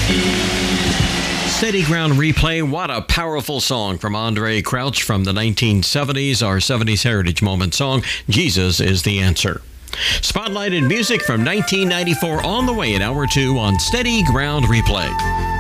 Steady Ground Replay. What a powerful song from Andre Crouch from the 1970s, our 70s Heritage Moment song, Jesus is the Answer. Spotlighted music from 1994 on the way in Hour 2 on Steady Ground Replay.